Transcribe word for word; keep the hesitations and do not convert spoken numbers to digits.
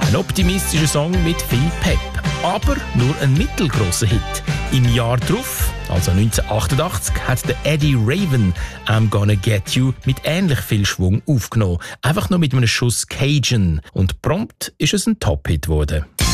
Ein optimistischer Song mit viel Pep, aber nur ein mittelgrosser Hit. Im Jahr darauf, also neunzehnhundertachtundachtzig, hat der Eddie Raven «I'm Gonna Get You» mit ähnlich viel Schwung aufgenommen. Einfach nur mit einem Schuss Cajun. Und prompt ist es ein Top-Hit geworden.